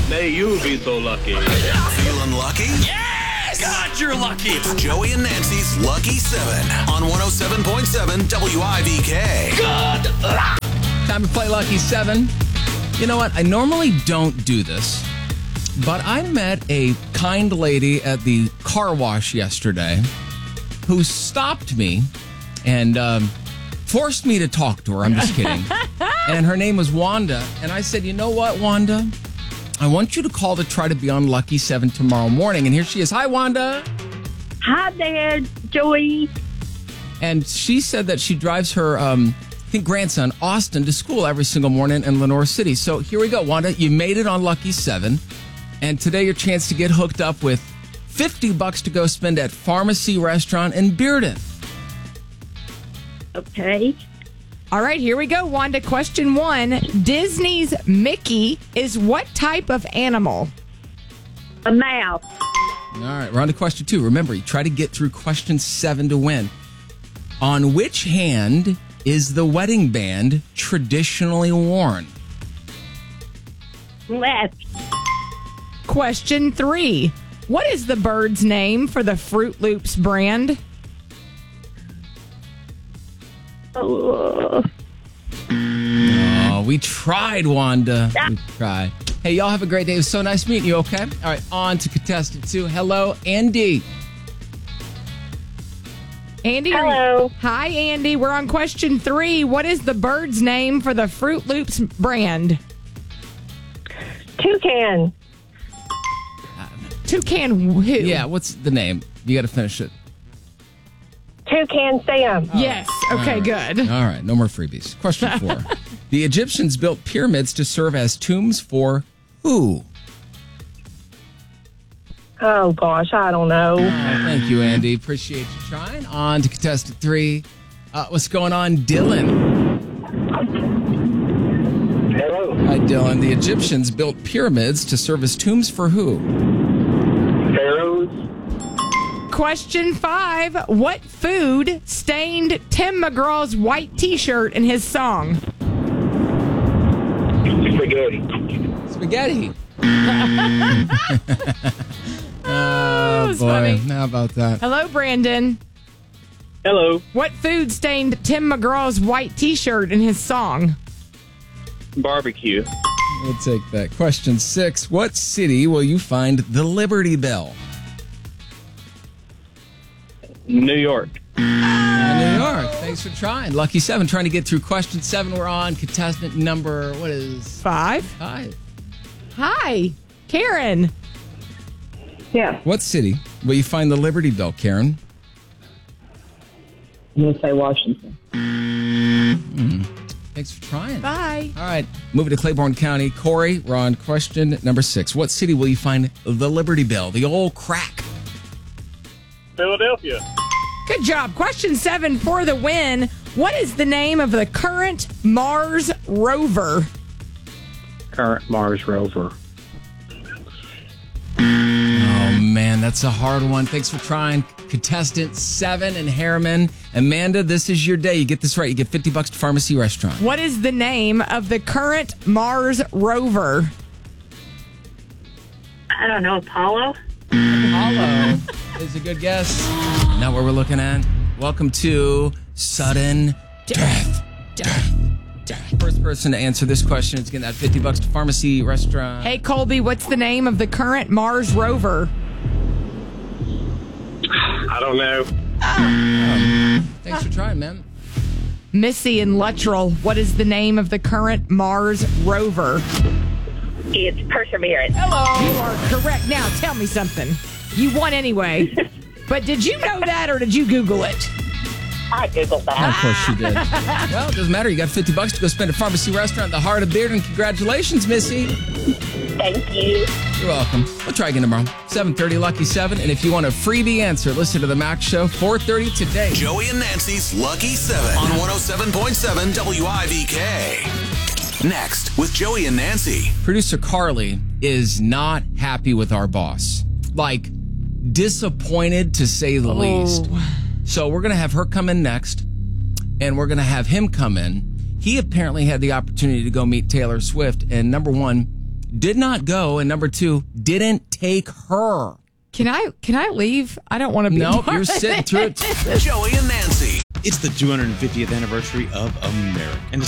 May you be so lucky. Feeling lucky? Yes! God, you're lucky. It's Joey and Nancy's Lucky 7 on 107.7 WIVK. Good luck. Time to play Lucky 7. You know what? I normally don't do this, but I met a kind lady at the car wash yesterday who stopped me and forced me to talk to her. I'm just kidding. And her name was Wanda. And I said, you know what, Wanda? I want you to call to try to be on Lucky 7 tomorrow morning. And here she is. Hi, Wanda. Hi there, Joey. And she said that she drives her, grandson, Austin, to school every single morning in Lenore City. So here we go, Wanda. You made it on Lucky 7. And today your chance to get hooked up with $50 to go spend at Pharmacy Restaurant in Bearden. Okay. All right, here we go, Wanda. Question 1. Disney's Mickey is what type of animal? A mouse. All right, we're on to question 2. Remember, you try to get through question 7 to win. On which hand is the wedding band traditionally worn? Left. Question 3. What is the bird's name for the Fruit Loops brand? Oh, Oh, we tried, Wanda. We tried. Hey, y'all have a great day. It was so nice meeting you, okay? All right, on to contestant 2. Hello, Andy. Andy. Hello. Hi, Andy. We're on question 3. What is the bird's name for the Fruit Loops brand? toucan. Toucan who? Yeah, what's the name? You got to finish it. Toucan Sam. Yes. Okay, All right. good. All right, no more freebies. Question 4. The Egyptians built pyramids to serve as tombs for who? Oh, gosh, I don't know. Thank you, Andy. Appreciate you trying. On to contestant 3. What's going on, Dylan? Hello. Hi, Dylan. The Egyptians built pyramids to serve as tombs for who? Pharaohs. Question 5. What food stained Tim McGraw's white T-shirt in his song? Spaghetti. Spaghetti. That was boy. funny. How about that? Hello, Brandon. Hello. What food stained Tim McGraw's white T-shirt in his song? Barbecue. We'll take that. Question 6. What city will you find the Liberty Bell? New York. New York. Thanks for trying. Lucky 7, trying to get through question 7. We're on contestant number, 5. 5. Hi, Karen. Yeah. What city will you find the Liberty Bell, Karen? I'm going to say Washington. Thanks for trying. Bye. All right, moving to Claiborne County. Corey, we're on question number 6. What city will you find the Liberty Bell, the old crack? Philadelphia. Good job. Question 7 for the win. What is the name of the current Mars rover? Current Mars rover. Oh, man, that's a hard one. Thanks for trying. Contestant 7 and Harriman. Amanda, this is your day. You get this right, you get $50 to Pharmacy Restaurant. What is the name of the current Mars rover? I don't know, Apollo? Apollo is a good guess. Not what we're looking at. Welcome to Sudden Death. First person to answer this question is getting that $50 to Pharmacy Restaurant. Hey, Colby, what's the name of the current Mars rover? I don't know. Thanks for trying, man. Missy in Luttrell, what is the name of the current Mars rover? It's Perseverance. Hello. You are correct. Now, tell me something. You won anyway. But did you know that or did you Google it? I Googled that. Of course you did. Well, it doesn't matter. You got $50 to go spend at Pharmacy Restaurant in the heart of Bearden. Congratulations, Missy. Thank you. You're welcome. We'll try again tomorrow. 7:30 Lucky 7. And if you want a freebie answer, listen to the Max Show, 4:30 today. Joey and Nancy's Lucky 7 on 107.7 WIVK. Next, with Joey and Nancy. Producer Carly is not happy with our boss. Like, disappointed to say the least. So we're going to have her come in next, and we're going to have him come in. He apparently had the opportunity to go meet Taylor Swift, and number one, did not go, and number 2 didn't take her. Can I leave? I don't want to be. Nope, part you're of sitting through it. Joey and Nancy. It's the 250th anniversary of America. And